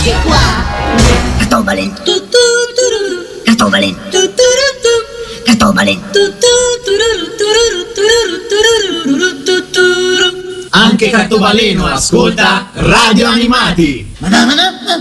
eccoci qua. Cartobalen. Cartobalen. Cartobalen. Anche Cartobaleno ascolta Radio Animati. Madonna.